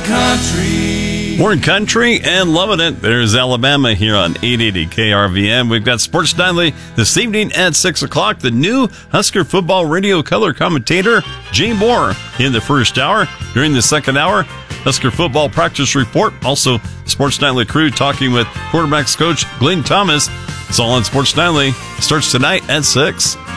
country. More country and loving it. There's Alabama here on 880 KRVM. We've got Sports Nightly this evening at 6 o'clock. The new Husker football radio color commentator, Jay Moore, in the first hour. During the second hour, Husker football practice report. Also, Sports Nightly crew talking with quarterbacks coach Glenn Thomas. It's all on Sports Nightly. Starts tonight at 6.